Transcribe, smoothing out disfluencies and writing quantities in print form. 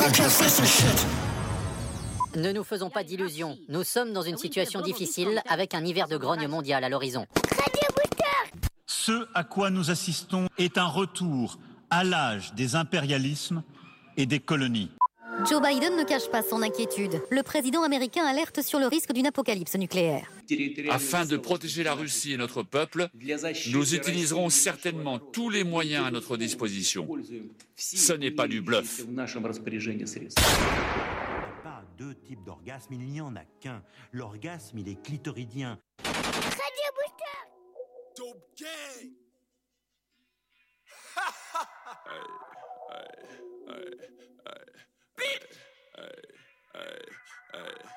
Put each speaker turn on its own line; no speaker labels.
Ne nous faisons pas d'illusions. Nous sommes dans une situation difficile avec un hiver de grogne mondial à l'horizon.
Ce à quoi nous assistons est un retour à l'âge des impérialismes et des colonies.
Joe Biden ne cache pas son inquiétude. Le président américain alerte sur le risque d'une apocalypse nucléaire.
Afin de protéger la Russie et notre peuple, nous utiliserons certainement tous les moyens à notre disposition. Ce n'est pas du bluff.
Il n'y a pas deux types d'orgasme, il n'y en a qu'un. L'orgasme, il est clitoridien.
Radio Booster.
Dope gang. Beat.